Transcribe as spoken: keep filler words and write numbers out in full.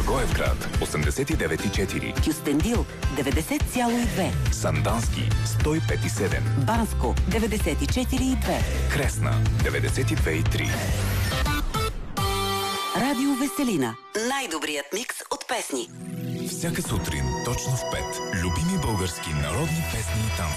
Благоевград осемдесет и девет и четири, Кюстендил деветдесет цяло и две, Сандански сто и пет и седем, Банско деветдесет и четири и две, Кресна деветдесет и две и три. Радио Веселина. Най-добрият микс от песни. Всяка сутрин, точно в пет, любими български народни песни и танци.